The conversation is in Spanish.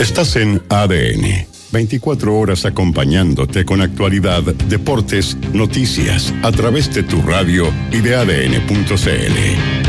Estás en ADN. 24 horas acompañándote con actualidad, deportes, noticias, a través de tu radio y de ADN.cl.